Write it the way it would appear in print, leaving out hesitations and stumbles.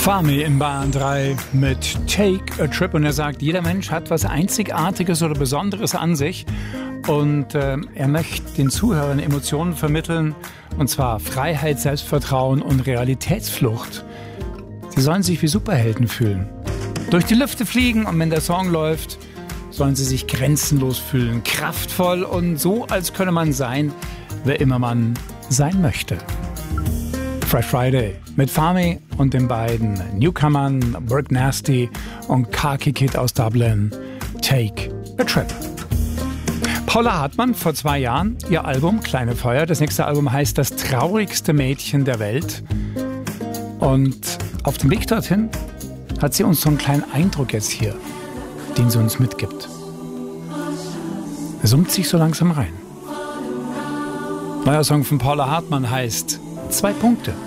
Fahmi in Bahn 3 mit Take a Trip und er sagt, jeder Mensch hat was Einzigartiges oder Besonderes an sich und er möchte den Zuhörern Emotionen vermitteln und zwar Freiheit, Selbstvertrauen und Realitätsflucht. Sie sollen sich wie Superhelden fühlen. Durch die Lüfte fliegen und wenn der Song läuft, sollen sie sich grenzenlos fühlen, kraftvoll und so, als könne man sein, wer immer man sein möchte. Fresh Friday mit Fahmi und den beiden Newcomern Work Nasty und Khaki Kid aus Dublin, Take a Trip. Paula Hartmann vor 2 Jahren, ihr Album Kleine Feuer. Das nächste Album heißt Das traurigste Mädchen der Welt. Und auf dem Weg dorthin hat sie uns so einen kleinen Eindruck jetzt hier, den sie uns mitgibt. Er summt sich so langsam rein. Neuer Song von Paula Hartmann heißt 2 Punkte.